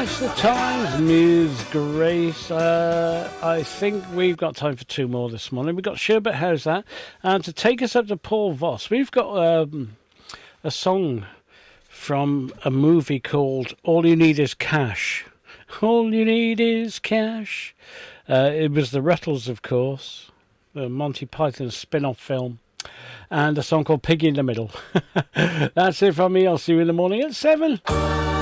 That's the times, Ms. Grace. I think we've got time for two more this morning. We've got Sherbet How's That? And to take us up to Paul Voss, we've got a song from a movie called All You Need Is Cash. All You Need Is Cash. It was the Ruttles, of course, the Monty Python spin-off film. And a song called Piggy in the Middle. That's it from me. I'll see you in the morning at 7.